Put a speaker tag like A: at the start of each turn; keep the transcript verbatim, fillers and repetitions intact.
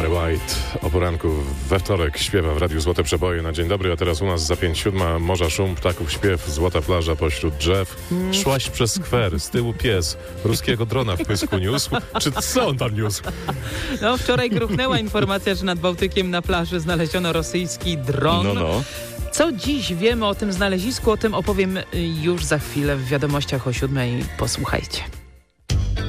A: Barry White o poranku we wtorek śpiewa w Radiu Złote Przeboje na dzień dobry, a teraz u nas za pięć siódma morza szum, ptaków śpiew, złota plaża pośród drzew. Szłaś przez skwer, z tyłu pies, ruskiego drona w pysku niósł. Czy co on tam niósł?
B: No, wczoraj gruchnęła informacja, że nad Bałtykiem na plaży znaleziono rosyjski dron.
A: No, no.
B: Co dziś wiemy o tym znalezisku, o tym opowiem już za chwilę w wiadomościach o siódmej. Posłuchajcie.